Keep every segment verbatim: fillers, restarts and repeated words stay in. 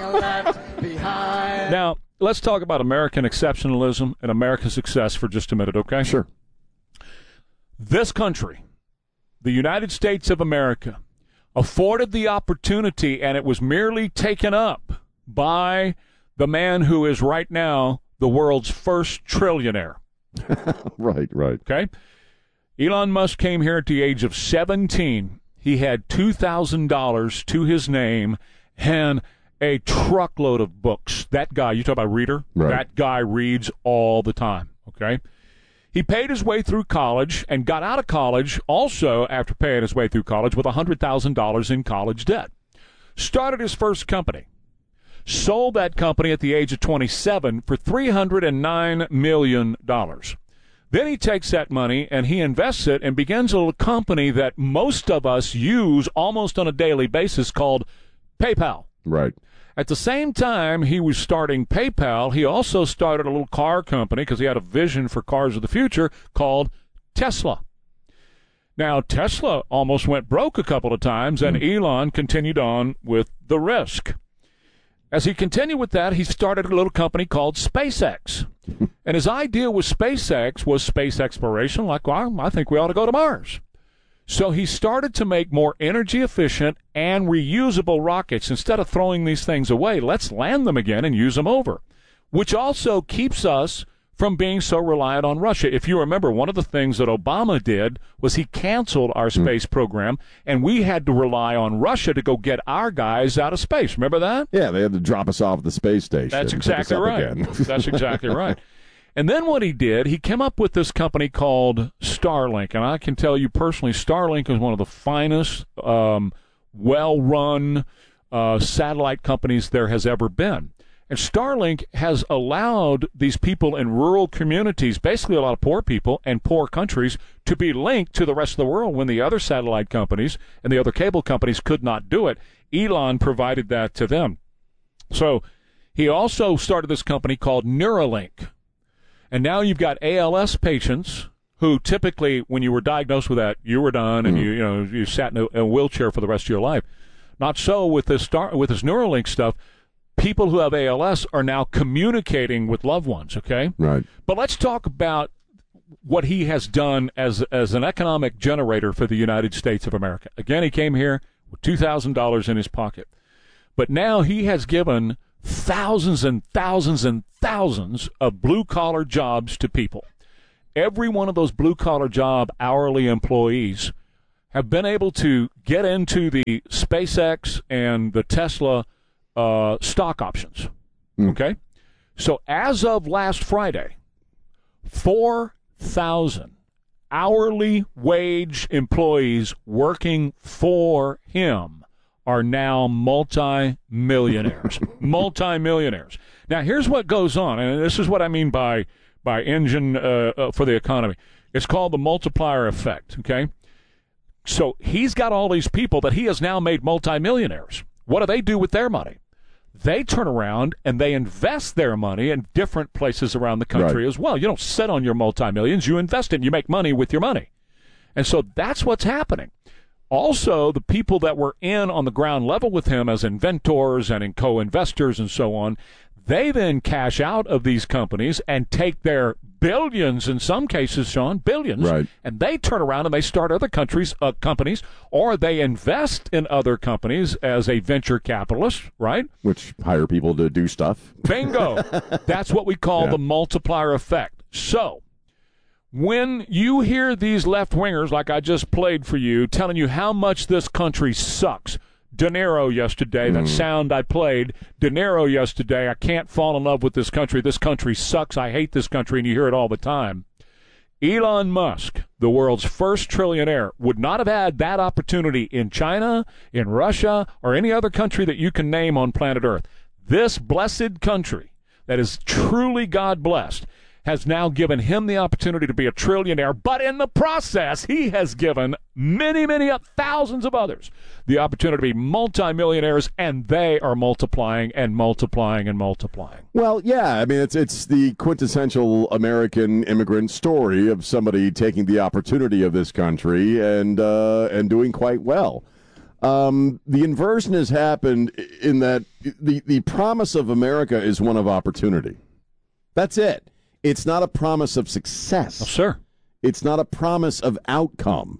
left behind. Now, let's talk about American exceptionalism and American success for just a minute, okay? Sure. This country, the United States of America, afforded the opportunity, and it was merely taken up by the man who is right now the world's first trillionaire. Right, right. Okay? Elon Musk came here at the age of seventeen. He had two thousand dollars to his name and a truckload of books. That guy, you talk about reader? Right. That guy reads all the time, okay? He paid his way through college and got out of college also after paying his way through college with one hundred thousand dollars in college debt. Started his first company. Sold that company at the age of twenty-seven for three hundred nine million dollars. Then he takes that money and he invests it and begins a little company that most of us use almost on a daily basis called PayPal. Right. At the same time he was starting PayPal, he also started a little car company because he had a vision for cars of the future called Tesla. Now, Tesla almost went broke a couple of times, and mm. Elon continued on with the risk. As he continued with that, he started a little company called SpaceX. And his idea with SpaceX was space exploration, like, well, I think we ought to go to Mars. So he started to make more energy efficient and reusable rockets. Instead of throwing these things away, let's land them again and use them over, which also keeps us from being so reliant on Russia. If you remember, one of the things that Obama did was he canceled our space mm. program, and we had to rely on Russia to go get our guys out of space. Remember that? Yeah, they had to drop us off at the space station. That's exactly right. That's exactly right. And then what he did, he came up with this company called Starlink. And I can tell you personally, Starlink is one of the finest, um, well-run uh, satellite companies there has ever been. And Starlink has allowed these people in rural communities, basically a lot of poor people and poor countries, to be linked to the rest of the world when the other satellite companies and the other cable companies could not do it. Elon provided that to them. So he also started this company called Neuralink. And now you've got A L S patients who typically, when you were diagnosed with that, you were done, and mm. you you know you sat in a, a wheelchair for the rest of your life. Not so with this star with this Neuralink stuff. People who have A L S are now communicating with loved ones. Okay, right. But let's talk about what he has done as as an economic generator for the United States of America. Again, he came here with two thousand dollars in his pocket, but now he has given thousands and thousands and thousands of blue-collar jobs to people. Every one of those blue-collar job hourly employees have been able to get into the SpaceX and the Tesla uh, stock options. Mm. Okay? So as of last Friday, four thousand hourly wage employees working for him are now multi-millionaires. Multi-millionaires. Now, here's what goes on, and this is what I mean by by engine uh, uh, for the economy. It's called the multiplier effect, okay? So he's got all these people that he has now made multi-millionaires. What do they do with their money? They turn around and they invest their money in different places around the country right. as well. You don't sit on your multi-millions. You invest it. You make money with your money. And so that's what's happening. Also, the people that were in on the ground level with him as inventors and in co-investors and so on, they then cash out of these companies and take their billions, in some cases, Sean, billions, right. and they turn around and they start other countries, uh, companies, or they invest in other companies as a venture capitalist, right? Which hire people to do stuff. Bingo. That's what we call yeah. the multiplier effect. So, when you hear these left-wingers, like I just played for you, telling you how much this country sucks, De Niro yesterday, that mm. sound I played, De Niro yesterday, I can't fall in love with this country, this country sucks, I hate this country, and you hear it all the time. Elon Musk, the world's first trillionaire, would not have had that opportunity in China, in Russia, or any other country that you can name on planet Earth. This blessed country that is truly God-blessed has now given him the opportunity to be a trillionaire, but in the process, he has given many, many thousands of others the opportunity to be multimillionaires, and they are multiplying and multiplying and multiplying. Well, yeah, I mean, it's it's the quintessential American immigrant story of somebody taking the opportunity of this country and uh, and doing quite well. Um, the inversion has happened in that the, the promise of America is one of opportunity. That's it. It's not a promise of success. Oh, sir. It's not a promise of outcome.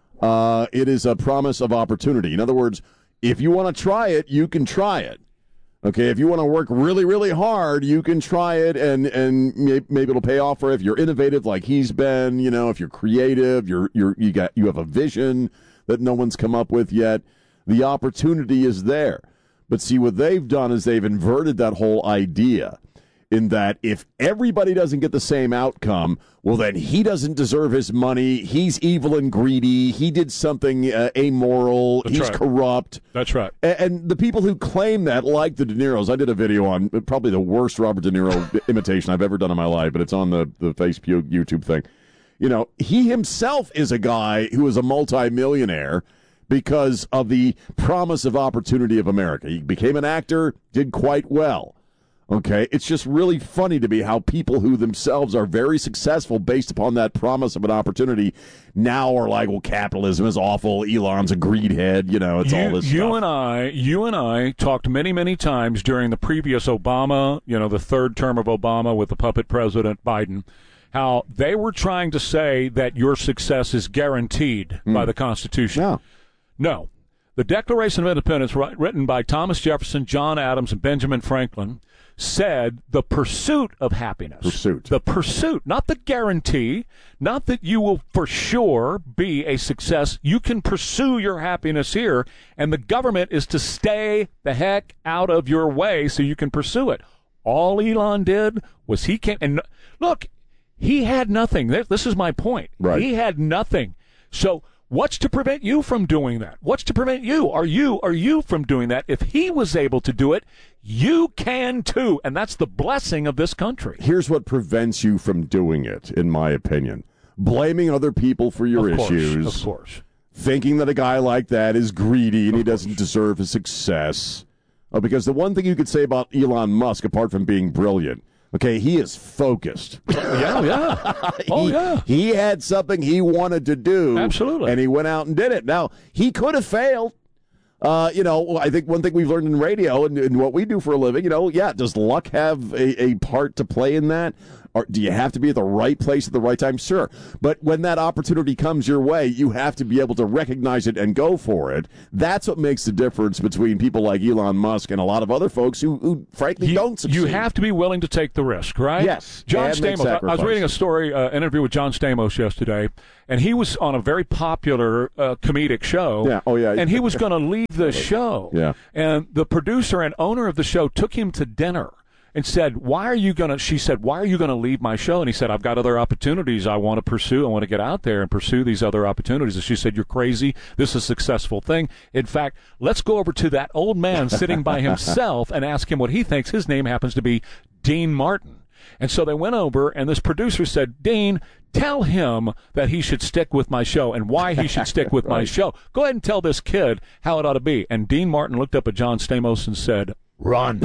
Uh, it is a promise of opportunity. In other words, if you want to try it, you can try it. Okay, if you want to work really, really hard, you can try it, and and maybe it'll pay off for you. If you're innovative like he's been, you know, if you're creative, you're you're you got you have a vision that no one's come up with yet. The opportunity is there. But see, what they've done is they've inverted that whole idea in that if everybody doesn't get the same outcome, well, then he doesn't deserve his money. He's evil and greedy. He did something uh, amoral. That's He's right. corrupt. That's right. And, and the people who claim that, like the De Niros, I did a video on probably the worst Robert De Niro imitation I've ever done in my life, but it's on the, the Facebook, YouTube thing. You know, he himself is a guy who is a multimillionaire because of the promise of opportunity of America. He became an actor, did quite well. Okay, it's just really funny to me how people who themselves are very successful based upon that promise of an opportunity now are like, well, capitalism is awful. Elon's a greedhead. You know, it's you, all this you stuff. and I, you and I talked many, many times during the previous Obama, you know, the third term of Obama with the puppet president Biden, how they were trying to say that your success is guaranteed mm. by the Constitution. No. No. The Declaration of Independence, written by Thomas Jefferson, John Adams, and Benjamin Franklin, said the pursuit of happiness. Pursuit. The pursuit, not the guarantee, not that you will for sure be a success. You can pursue your happiness here, and the government is to stay the heck out of your way so you can pursue it. All Elon did was he came, and look, he had nothing. This is my point. Right. He had nothing. So what's to prevent you from doing that? What's to prevent you? Are you are you from doing that? If he was able to do it, you can too. And that's the blessing of this country. Here's what prevents you from doing it, in my opinion. Blaming other people for your of course, issues. Of course. Thinking that a guy like that is greedy and of he doesn't course. deserve his success. Oh, because the one thing you could say about Elon Musk, apart from being brilliant, okay, he is focused. Yeah, yeah. Oh, he, yeah. He had something he wanted to do. Absolutely. And he went out and did it. Now, he could have failed. Uh, you know, I think one thing we've learned in radio and, and what we do for a living, you know, yeah, does luck have a, a part to play in that? Or do you have to be at the right place at the right time? Sure. But when that opportunity comes your way, you have to be able to recognize it and go for it. That's what makes the difference between people like Elon Musk and a lot of other folks who, who frankly, you, don't succeed. You have to be willing to take the risk, right? Yes. John and make Stamos, I, I was sacrifices. reading a story, uh, an interview with John Stamos yesterday, and he was on a very popular uh, comedic show. Yeah. Oh, yeah. And he was going to leave the show. Yeah. And the producer and owner of the show took him to dinner and said, why are you going to, she said, why are you going to leave my show? And he said, I've got other opportunities I want to pursue. I want to get out there and pursue these other opportunities. And she said, you're crazy. This is a successful thing. In fact, let's go over to that old man sitting by himself and ask him what he thinks. His name happens to be Dean Martin. And so they went over, and this producer said, Dean, tell him that he should stick with my show and why he should stick with right. my show. Go ahead and tell this kid how it ought to be. And Dean Martin looked up at John Stamos and said, run.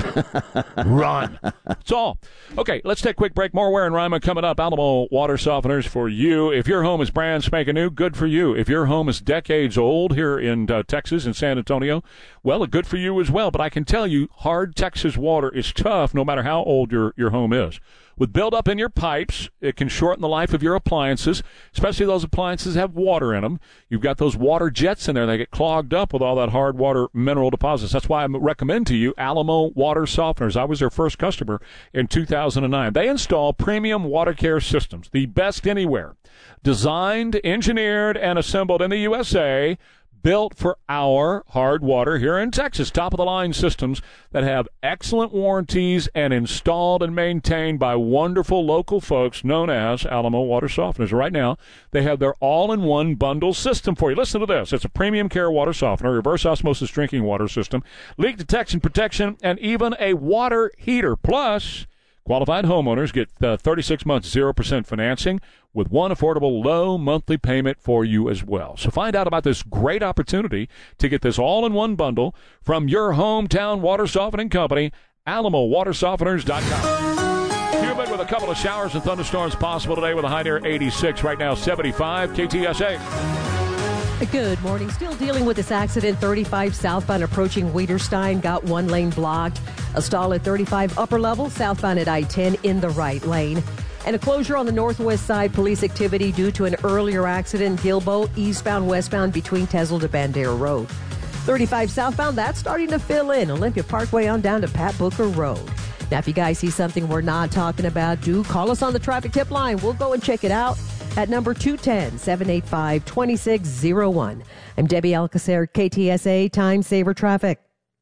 Run. That's all. Okay, let's take a quick break. More Ware and Ryman coming up. Alamo Water Softeners for you. If your home is brand spanking new, good for you. If your home is decades old here in uh, Texas, in San Antonio, well, good for you as well. But I can tell you, hard Texas water is tough no matter how old your, your home is. With buildup in your pipes, it can shorten the life of your appliances, especially those appliances that have water in them. You've got those water jets in there. They get clogged up with all that hard water mineral deposits. That's why I recommend to you Alamo Water Softeners. I was their first customer in two thousand nine. They install premium water care systems, the best anywhere. Designed, engineered, and assembled in the U S A, built for our hard water here in Texas. Top-of-the-line systems that have excellent warranties and installed and maintained by wonderful local folks known as Alamo Water Softeners. Right now, they have their all-in-one bundle system for you. Listen to this. It's a premium care water softener, reverse osmosis drinking water system, leak detection protection, and even a water heater. Plus, qualified homeowners get uh, thirty-six months, zero percent financing with one affordable low monthly payment for you as well. So find out about this great opportunity to get this all-in-one bundle from your hometown water softening company, Alamo Water Softeners dot com. Humid with a couple of showers and thunderstorms possible today with a high near eighty-six. Right now, seventy-five. K T S A. Good morning. Still dealing with this accident. thirty-five southbound approaching Weiderstein got one lane blocked. A stall at thirty-five upper level southbound at I ten in the right lane. And a closure on the northwest side. Police activity due to an earlier accident. Gilbo eastbound westbound between Tesla to Bandera Road. thirty-five southbound, that's starting to fill in. Olympia Parkway on down to Pat Booker Road. Now, if you guys see something we're not talking about, do call us on the traffic tip line. We'll go and check it out at number two one zero, seven eight five, two six zero one. I'm Debbie Alcacer, K T S A Time Saver Traffic.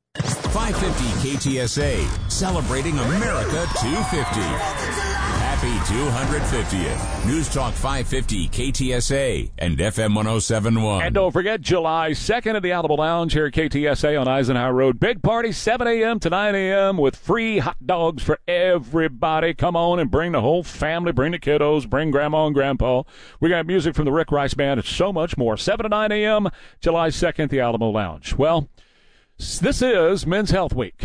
five fifty K T S A, celebrating America two fifty. Happy two hundred fiftieth. News Talk five fifty K T S A and F M one oh seven point one. And don't forget, July second at the Alamo Lounge here at K T S A on Eisenhower Road. Big party, seven a.m. to nine a.m. with free hot dogs for everybody. Come on and bring the whole family. Bring the kiddos. Bring Grandma and Grandpa. We got music from the Rick Rice Band and so much more. seven to nine a.m. July second at the Alamo Lounge. Well, this is Men's Health Week.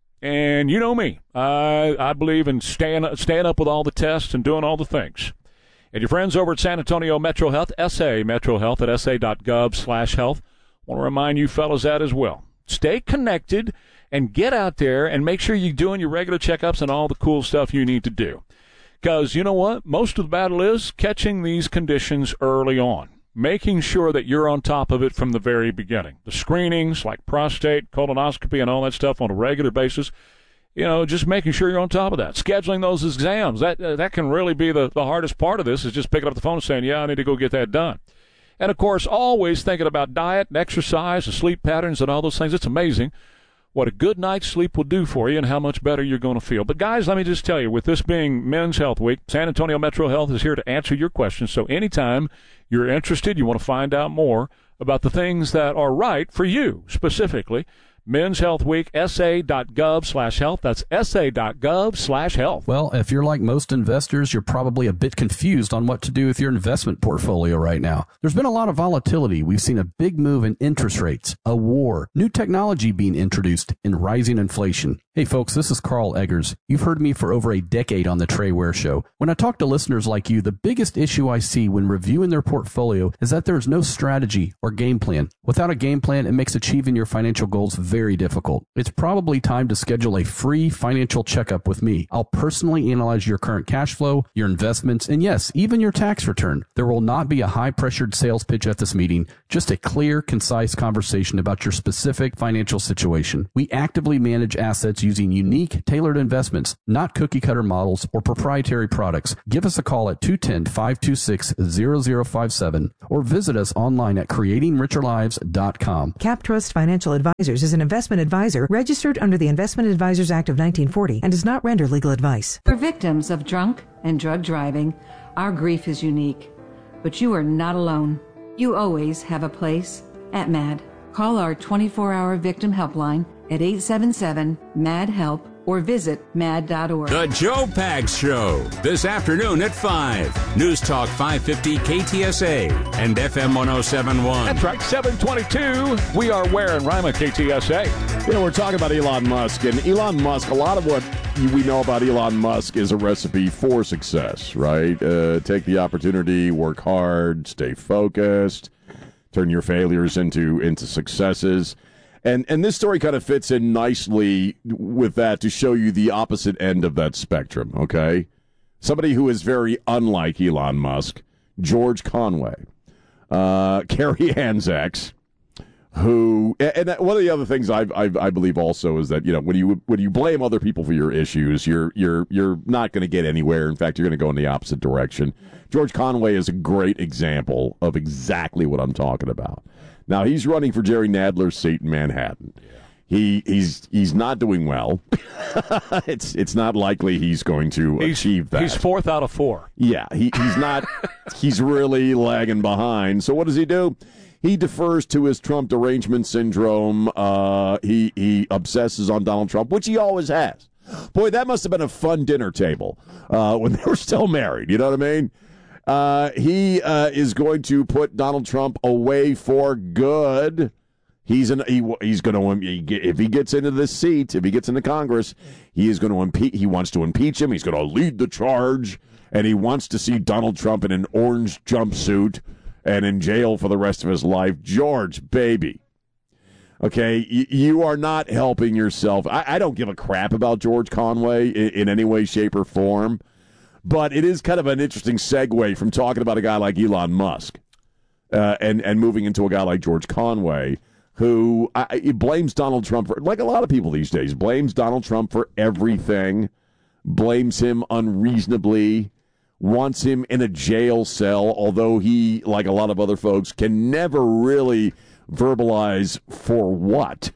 And you know me. I I believe in staying, staying up with all the tests and doing all the things. And your friends over at San Antonio Metro Health, S A Metro Health at S A dot gov slash health. Want to remind you fellas that as well. Stay connected and get out there and make sure you're doing your regular checkups and all the cool stuff you need to do. Because you know what? Most of the battle is catching these conditions early on. Making sure that you're on top of it from the very beginning. The screenings like prostate, colonoscopy, and all that stuff on a regular basis, you know, just making sure you're on top of that. Scheduling those exams, that uh, that can really be the, the hardest part of this, is just picking up the phone and saying, yeah, I need to go get that done. And, of course, always thinking about diet and exercise and sleep patterns and all those things. It's amazing what a good night's sleep will do for you and how much better you're going to feel. But, guys, let me just tell you, with this being Men's Health Week, San Antonio Metro Health is here to answer your questions. So anytime you're interested, you want to find out more about the things that are right for you specifically, Men's Health Week, S A dot gov slash health. That's S A dot gov slash health. Well, if you're like most investors, you're probably a bit confused on what to do with your investment portfolio right now. There's been a lot of volatility. We've seen a big move in interest rates, a war, new technology being introduced, and rising inflation. Hey, folks, this is Carl Eggers. You've heard me for over a decade on the Trey Ware Show. When I talk to listeners like you, the biggest issue I see when reviewing their portfolio is that there's no strategy or game plan. Without a game plan, it makes achieving your financial goals very difficult. It's probably time to schedule a free financial checkup with me. I'll personally analyze your current cash flow, your investments, and yes, even your tax return. There will not be a high-pressured sales pitch at this meeting, just a clear, concise conversation about your specific financial situation. We actively manage assets using unique, tailored investments, not cookie-cutter models or proprietary products. Give us a call at two one zero, five two six, zero zero five seven or visit us online at creating richer lives dot com. CapTrust Financial Advisors is an investment advisor registered under the Investment Advisors Act of nineteen forty and does not render legal advice. For victims of drunk and drug driving, our grief is unique. But you are not alone. You always have a place at M A D. Call our twenty-four hour victim helpline at eight seven seven, M A D help or visit mad dot org. The Joe Pags Show, this afternoon at five. News Talk five fifty K T S A and F M one oh seven point one. That's right, seven twenty-two. We are Ware and Rima, K T S A. You know, we're talking about Elon Musk, and Elon Musk, a lot of what we know about Elon Musk is a recipe for success, right? Uh, take the opportunity, work hard, stay focused, turn your failures into into successes. And and this story kind of fits in nicely with that to show you the opposite end of that spectrum, okay? Somebody who is very unlike Elon Musk, George Conway, uh, Carrie Anzacs, who, and one of the other things I've, I've, I believe also is that, you know, when you when you blame other people for your issues, you're you're you're not going to get anywhere. In fact, you're going to go in the opposite direction. George Conway is a great example of exactly what I'm talking about. Now, he's running for Jerry Nadler's seat in Manhattan. Yeah. He he's he's not doing well. it's it's not likely he's going to he's, achieve that. He's fourth out of four. Yeah, he, he's not. He's really lagging behind. So what does he do? He defers to his Trump derangement syndrome. Uh, he he obsesses on Donald Trump, which he always has. Boy, that must have been a fun dinner table uh, when they were still married. You know what I mean? Uh, he uh, is going to put Donald Trump away for good. He's an, he, he's going to, if he gets into this seat, if he gets into Congress, he is going to impeach. He wants to impeach him. He's going to lead the charge, and he wants to see Donald Trump in an orange jumpsuit and in jail for the rest of his life. George, baby. Okay, y- you are not helping yourself. I, I don't give a crap about George Conway in, in any way, shape, or form, but it is kind of an interesting segue from talking about a guy like Elon Musk uh, and, and moving into a guy like George Conway, who I, he blames Donald Trump for, like a lot of people these days, blames Donald Trump for everything, blames him unreasonably, wants him in a jail cell, although he, like a lot of other folks, can never really verbalize for what.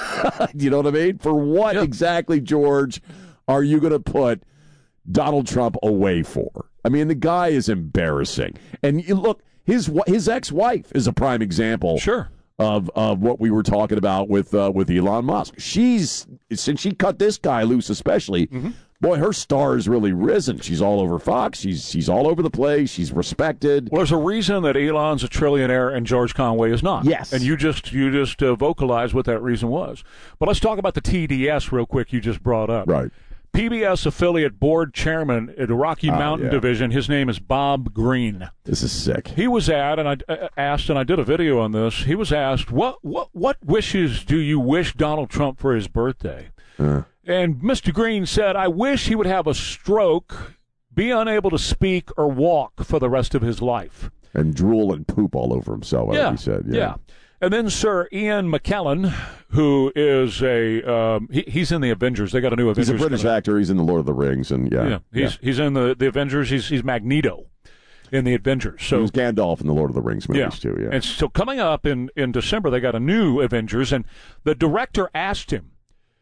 You know what I mean? For what yep. exactly, George, are you going to put Donald Trump away for? I mean, the guy is embarrassing. And you look, his his ex-wife is a prime example. Sure. Of, of what we were talking about with uh, with Elon Musk. She's, since she cut this guy loose especially, mm-hmm. boy, her star has really risen. She's all over Fox. She's she's all over the place. She's respected. Well, there's a reason that Elon's a trillionaire and George Conway is not. Yes. And you just you just uh, vocalized what that reason was. But let's talk about the T D S real quick you just brought up. Right. P B S affiliate board chairman at the Rocky oh, Mountain yeah. Division, his name is Bob Green. This is sick. He was at, and I uh, asked, and I did a video on this, he was asked, what what, what wishes do you wish Donald Trump for his birthday? Uh. And Mister Green said, I wish he would have a stroke, be unable to speak or walk for the rest of his life. And drool and poop all over himself, I yeah, think he said. Yeah. yeah. And then Sir Ian McKellen, who is a um, he, he's in the Avengers. They got a new Avengers. He's a British actor. He's in the Lord of the Rings, and yeah, yeah he's yeah. he's in the, the Avengers. He's he's Magneto in the Avengers. So he was Gandalf in the Lord of the Rings movies yeah. too. Yeah. And so coming up in, in December, they got a new Avengers, and the director asked him,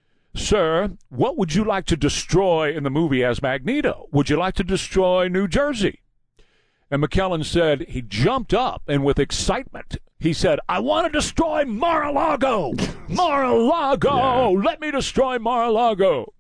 "Sir, what would you like to destroy in the movie as Magneto? Would you like to destroy New Jersey?" And McKellen said he jumped up, and with excitement, he said, I want to destroy Mar-a-Lago! Mar-a-Lago! Yeah. Let me destroy Mar-a-Lago!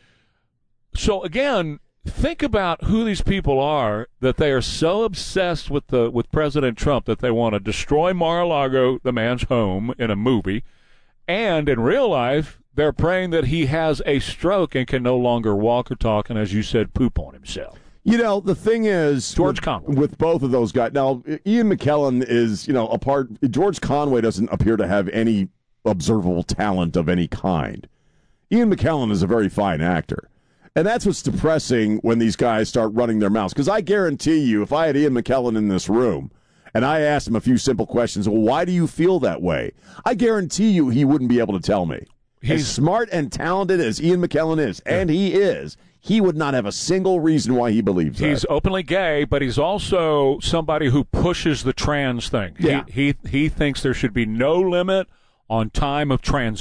So, again, think about who these people are, that they are so obsessed with the with President Trump that they want to destroy Mar-a-Lago, the man's home, in a movie, and in real life, they're praying that he has a stroke and can no longer walk or talk, and as you said, poop on himself. You know, the thing is, George with, Conway. with both of those guys, now, Ian McKellen is, you know, a part, George Conway doesn't appear to have any observable talent of any kind. Ian McKellen is a very fine actor. And that's what's depressing when these guys start running their mouths. Because I guarantee you, if I had Ian McKellen in this room, and I asked him a few simple questions, well, why do you feel that way? I guarantee you he wouldn't be able to tell me. He's as smart and talented as Ian McKellen is, and he is, he would not have a single reason why he believes that. He's openly gay, but he's also somebody who pushes the trans thing. Yeah. He, he, he thinks there should be no limit on time of trans